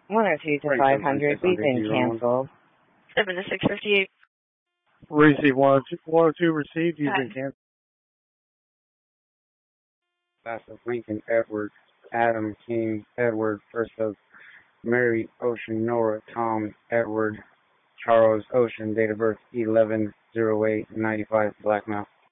102 to 500, we've been canceled. 7 to 658. Receive 102 received, you've been canceled. Last of Lincoln, Edward, Adam, King, Edward, first of Mary, Ocean, Nora, Tom, Edward, Charles, Ocean, date of birth 11/08/95, Blackmouth.